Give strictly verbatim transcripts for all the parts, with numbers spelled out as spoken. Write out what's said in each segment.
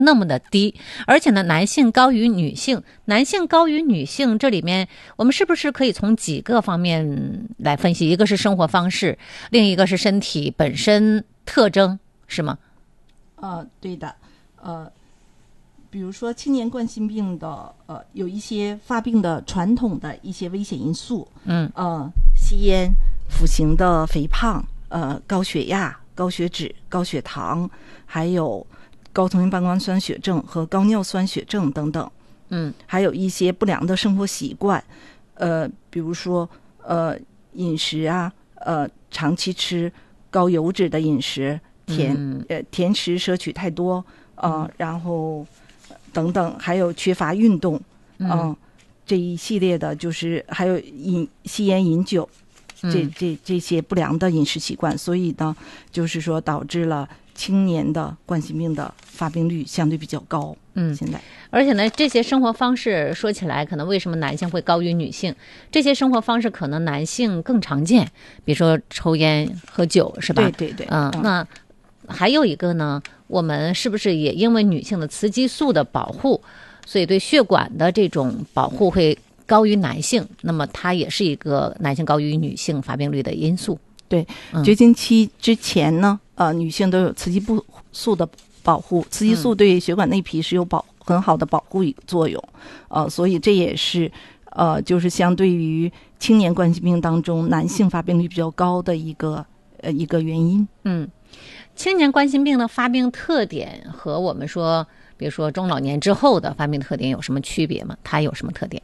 那么的低，而且呢，男性高于女性，男性高于女性，这里面我们是不是可以从几个方面来分析？一个是生活方式，另一个是身体本身特征，是吗？ 呃，对的，呃，比如说青年冠心病的，呃，有一些发病的传统的一些危险因素， 嗯， 呃，吸烟、辅型的肥胖，呃，高血压、高血脂、高血糖，还有高同位半胱酸血症和高尿酸血症等等， 嗯， 还有一些不良的生活习惯，呃，比如说呃饮食啊，呃长期吃高油脂的饮食，甜、 嗯、 呃甜食摄取太多，呃，嗯、然后等等，还有缺乏运动，嗯、呃，这一系列的就是还有饮吸烟饮酒，这这这些不良的饮食习惯，所以呢，就是说导致了青年的冠心病的发病率相对比较高。 嗯， 现在， 而且呢，这些生活方式说起来，可能为什么男性会高于女性？这些生活方式可能男性更常见，比如说抽烟、喝酒，是吧？ 对对对。 嗯，嗯那还有一个呢，我们是不是也因为女性的雌激素的保护，所以对血管的这种保护会高于男性？那么它也是一个男性高于女性发病率的因素。 对， 嗯、 绝经期之前呢，呃，女性都有雌激素的保护，雌激素对血管内皮是有保很好的保护作用，呃，所以这也是呃，就是相对于青年冠心病当中男性发病率比较高的一个呃一个原因。 嗯，青年冠心病的发病特点和我们说，比如说中老年之后的发病特点有什么区别吗？它有什么特点？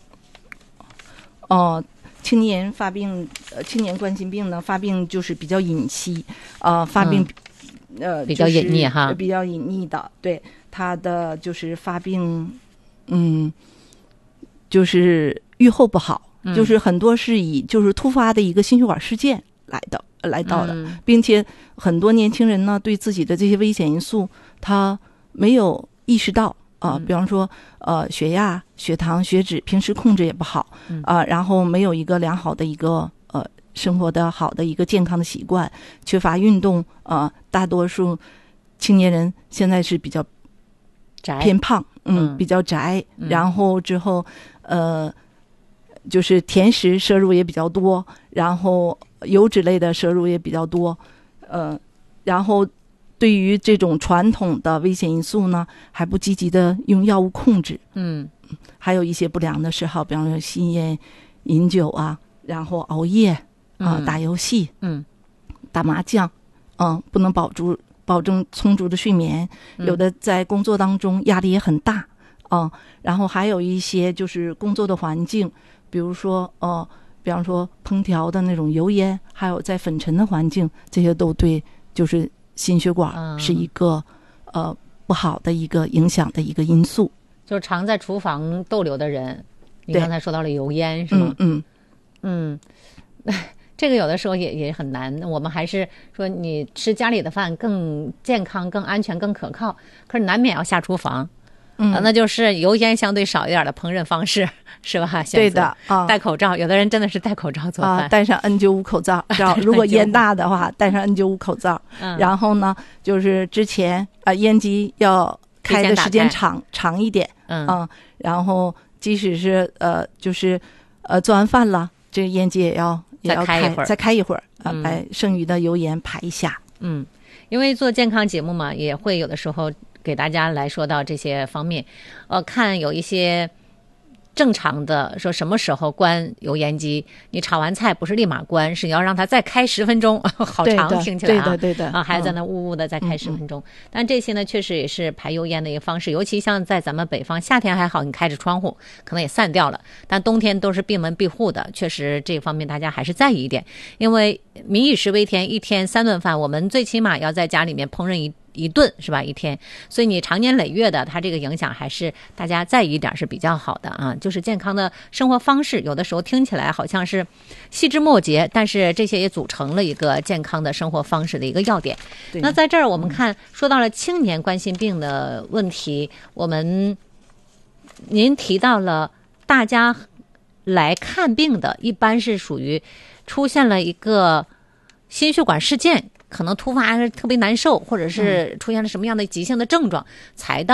哦、呃。青年发病，呃，青年冠心病呢，发病就是比较隐稀，呃，发病， 嗯、 呃， 比较隐匿哈， 比较隐匿的，对，它的就是发病，嗯，就是预后不好， 嗯、 就是很多是以就是突发的一个心血管事件来的来到的， 嗯、 并且很多年轻人呢对自己的这些危险因素他没有意识到。啊、呃，比方说，呃，血压、血糖、血脂平时控制也不好，啊、呃，然后没有一个良好的一个呃生活的好的一个健康的习惯，缺乏运动，呃，大多数青年人现在是比较偏胖，嗯， 嗯比较宅，嗯、然后之后，呃，就是甜食摄入也比较多，然后油脂类的摄入也比较多，呃，然后。对于这种传统的危险因素呢，还不积极的用药物控制， 嗯， 还有一些不良的嗜好，比方说吸烟、饮酒啊，然后熬夜啊、呃，打游戏， 嗯， 打麻将，嗯，不能保住保证充足的睡眠，有的在工作当中压力也很大，嗯，然后还有一些就是工作的环境，比如说呃，比方说烹调的那种油烟，还有在粉尘的环境，这些都对就是。心血管是一个、嗯、呃不好的一个影响的一个因素， 就是常在厨房逗留的人，你刚才说到了油烟是吗？ 嗯嗯嗯，这个有的时候也也很难。我们还是说你吃家里的饭更健康、更安全、更可靠，可是难免要下厨房。 嗯、 啊，那就是油烟相对少一点的烹饪方式，是吧？ 对的啊， 戴口罩，有的人真的是戴口罩做饭， 啊、戴上 N 九五 口罩，如果烟大的话，戴上 N 九五 口罩。 嗯、 然后呢，就是之前啊、呃，烟机要开的时间长长一点， 嗯、 呃、然后即使是呃，就是呃做完饭了，这个烟机也要也要开一会儿， 再开一会儿啊， 嗯、 把剩余的油烟排一下。 嗯，因为做健康节目嘛，也会有的时候。给大家来说到这些方面，呃，看有一些正常的说什么时候关油烟机，你炒完菜不是立马关，是你要让它再开十分钟，好长听起来啊， 对的对的啊，还在那呜呜的再开十分钟。嗯、但这些呢，确实也是排油烟的一个方式，尤其像在咱们北方，夏天还好，你开着窗户可能也散掉了，但冬天都是闭门闭户的，确实这方面大家还是在意一点，因为民以食为天，一天三顿饭，我们最起码要在家里面烹饪一。一顿是吧？一天，所以你长年累月的，它这个影响还是大家在意一点是比较好的啊。就是健康的生活方式，有的时候听起来好像是细枝末节，但是这些也组成了一个健康的生活方式的一个要点。那在这儿我们看、嗯、说到了青年冠心病的问题，我们您提到了大家来看病的，一般是属于出现了一个心血管事件。 可能突发特别难受，或者是出现了什么样的急性的症状，才到